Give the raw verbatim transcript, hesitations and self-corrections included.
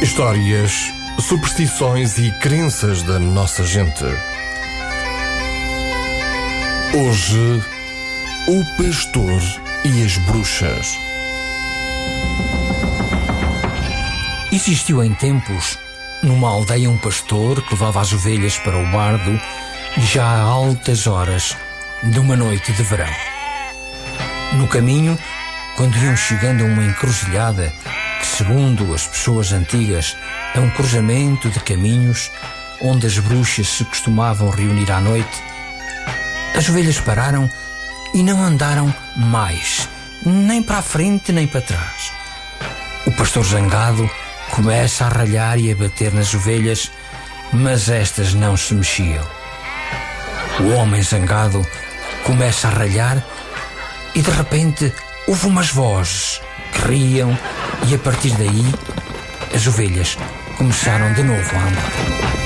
Histórias, superstições e crenças da nossa gente. Hoje, o pastor e as bruxas. Existiu em tempos, numa aldeia, um pastor que levava as ovelhas para o bardo já a altas horas de uma noite de verão. No caminho, quando iam chegando a uma encruzilhada que, segundo as pessoas antigas, é um cruzamento de caminhos onde as bruxas se costumavam reunir à noite, as ovelhas pararam e não andaram mais, nem para a frente nem para trás. O pastor zangado começa a ralhar e a bater nas ovelhas, mas estas não se mexiam. O homem zangado começa a ralhar e de repente houve umas vozes que riam e a partir daí as ovelhas começaram de novo a andar.